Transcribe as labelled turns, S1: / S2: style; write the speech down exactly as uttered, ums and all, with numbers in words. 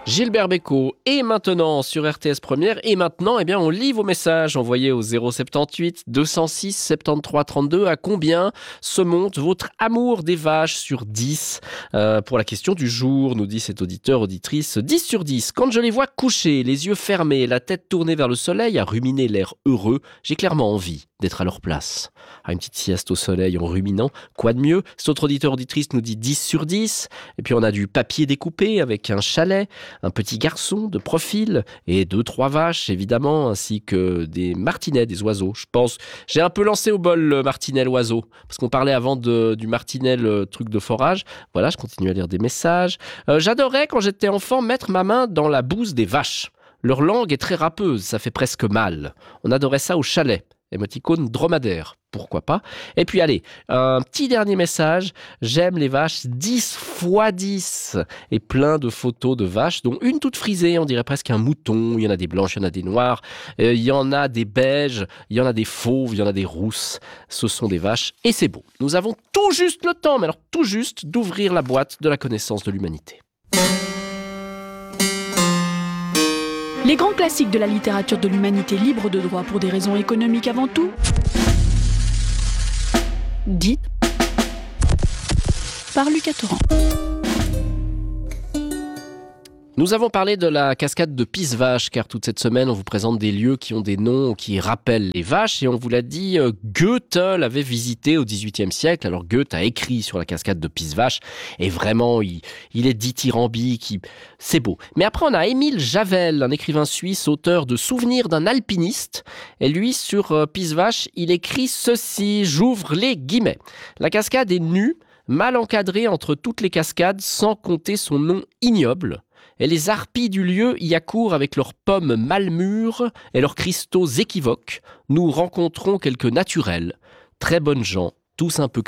S1: Gilbert Bécaud est maintenant sur R T S Première et maintenant eh bien, on lit vos messages envoyés au zéro soixante-dix-huit deux cent six soixante-treize trente-deux. À combien se monte votre amour des vaches sur dix? euh, Pour la question du jour, nous dit cet auditeur, auditrice, dix sur dix. Quand je les vois couchés, les yeux fermés, la tête tournée vers le soleil, à ruminer l'air heureux, j'ai clairement envie d'être à leur place. À une petite sieste au soleil en ruminant, quoi de mieux? Cet autre auditeur, auditrice nous dit dix sur dix. Et puis on a du papier découpé avec un chalet, un petit garçon de profil et deux, trois vaches évidemment, ainsi que des martinets, des oiseaux. Je pense, j'ai un peu lancé au bol le martinet, l'oiseau, parce qu'on parlait avant de, du martinet, le truc de forage. Voilà, je continue à lire des messages. Euh, j'adorais quand j'étais enfant mettre ma main dans la bouse des vaches. Leur langue est très râpeuse, ça fait presque mal. On adorait ça au chalet. Émoticône dromadaire, pourquoi pas. Et puis allez, un petit dernier message. J'aime les vaches dix fois dix. Et plein de photos de vaches, dont une toute frisée, on dirait presque un mouton. Il y en a des blanches, il y en a des noires, euh, il y en a des beiges, il y en a des fauves, il y en a des rousses. Ce sont des vaches et c'est beau. Nous avons tout juste le temps, mais alors tout juste, d'ouvrir la boîte de la connaissance de l'humanité.
S2: Les grands classiques de la littérature de l'humanité libre de droit pour des raisons économiques avant tout. Dit par Lucas Torrent.
S1: Nous avons parlé de la cascade de Pisse-Vache, car toute cette semaine, on vous présente des lieux qui ont des noms qui rappellent les vaches. Et on vous l'a dit, Goethe l'avait visité au dix-huitième siècle. Alors Goethe a écrit sur la cascade de Pisse-Vache. Et vraiment, il, il est dithyrambique, il... c'est beau. Mais après, on a Émile Javel, un écrivain suisse, auteur de Souvenirs d'un alpiniste. Et lui, sur Pisse-Vache, il écrit ceci, j'ouvre les guillemets. La cascade est nue, mal encadrée entre toutes les cascades, sans compter son nom ignoble. Et les harpies du lieu y accourent avec leurs pommes mal mûres et leurs cristaux équivoques. Nous rencontrons quelques naturels, très bonnes gens, tous un peu